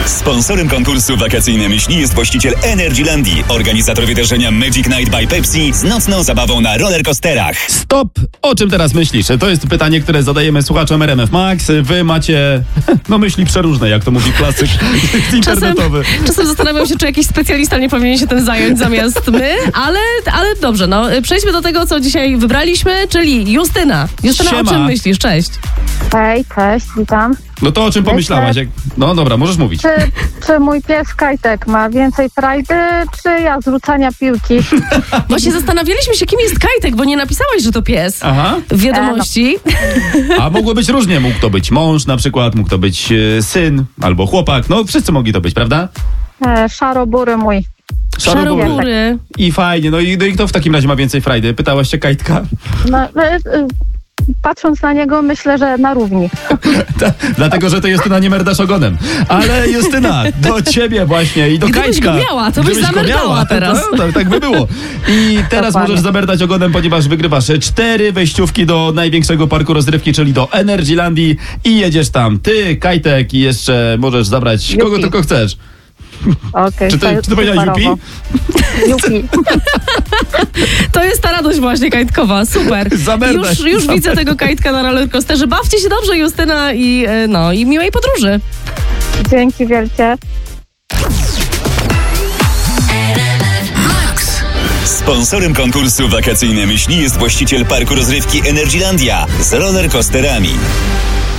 Sponsorem konkursu Wakacyjne Myśli jest właściciel Energylandii, organizator wydarzenia Magic Night by Pepsi z nocną zabawą na rollercoasterach. Stop! O czym teraz myślisz? To jest pytanie, które zadajemy słuchaczom RMF Max. Wy macie, myśli przeróżne, jak to mówi klasyk internetowy. Czasem zastanawiam się, czy jakiś specjalista nie powinien się tym zająć zamiast my, ale dobrze, przejdźmy do tego, co dzisiaj wybraliśmy, czyli Justyna. Justyna, Siema. o czym myślisz? Cześć. Hej, cześć, witam. No to o czym pomyślałaś? No dobra, możesz mówić. Czy mój pies Kajtek ma więcej frajdy, czy ja z rzucania piłki? Właśnie zastanawialiśmy się, kim jest Kajtek, bo nie napisałaś, że to pies Aha. w wiadomości. A mogło być różnie. Mógł to być mąż na przykład, mógł to być syn albo chłopak. No wszyscy mogli to być, prawda? Szarobury mój. Szarobury. I fajnie. No i kto w takim razie ma więcej frajdy? Pytałaś się Kajtka? Patrząc na niego, myślę, że na równi. Dlatego, że to Justyna nie merdasz ogonem. Ale Justyna, do ciebie właśnie i do Gdybyś Kajtka. go miała, to byś Gdybyś go zamerdała miała, teraz. Tak by było. I teraz Dokładnie. możesz zamerdać ogonem, ponieważ wygrywasz 4 wejściówki do największego parku rozrywki, czyli do Energylandii i jedziesz tam. Ty, Kajtek i jeszcze możesz zabrać kogo tylko chcesz. Okay, Czy ty powiedziałeś Jupi? Jupi. To jest ta radość właśnie Kajtkowa, super. Zamerdać. Już widzę tego Kajtka na rollercoasterze. Bawcie się dobrze, Justyna, i miłej podróży. Dzięki wielkie. Sponsorem konkursu Wakacyjne Myśli jest właściciel parku rozrywki Energylandia z rollercoasterami.